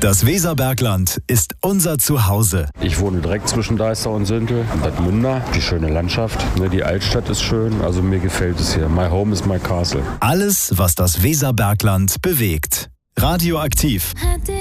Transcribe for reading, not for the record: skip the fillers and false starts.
Das Weserbergland ist unser Zuhause. Ich wohne direkt zwischen Deister und Süntel. Bad Münder, die schöne Landschaft. Die Altstadt ist schön, also mir gefällt es hier. My home is my castle. Alles, was das Weserbergland bewegt. Radioaktiv.